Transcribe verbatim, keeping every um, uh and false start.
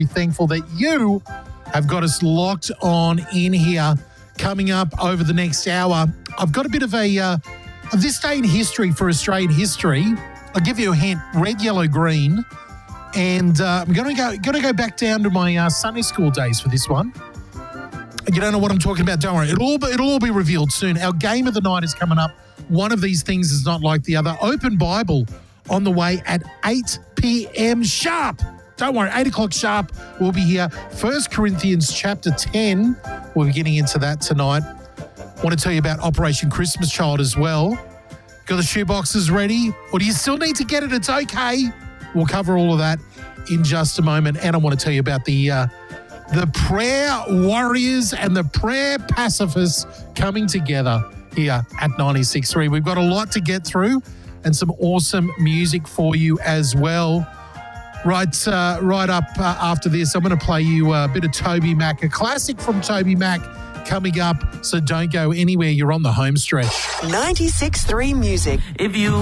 Thankful that you have got us locked on in here. Coming up over the next hour, I've got a bit of a uh, this day in history for Australian history. I'll give you a hint: red, yellow, green, and uh, I'm going to go going to go back down to my uh, Sunday school days for this one. You don't know what I'm talking about? Don't worry, it'll all be, it'll all be revealed soon. Our game of the night is coming up. One of these things is not like the other. Open Bible on the way at eight p.m. sharp. Don't worry, eight o'clock sharp, we'll be here. First Corinthians chapter ten, we'll be getting into that tonight. Want to tell you about Operation Christmas Child as well. Got the shoe boxes ready? Or do you still need to get it? It's okay. We'll cover all of that in just a moment. And I want to tell you about the, uh, the prayer warriors and the prayer pacifists coming together here at ninety-six point three. We've got a lot to get through and some awesome music for you as well. Right, uh, right up uh, after this, I'm going to play you a bit of Toby Mac, a classic from Toby Mac coming up. So don't go anywhere. You're on the home stretch. ninety-six point three Music. If you